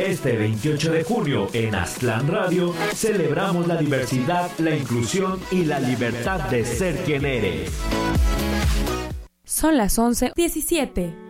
Este 28 de junio en Aztlán Radio celebramos la diversidad, la inclusión y la libertad de ser quien eres. Son las 11:17.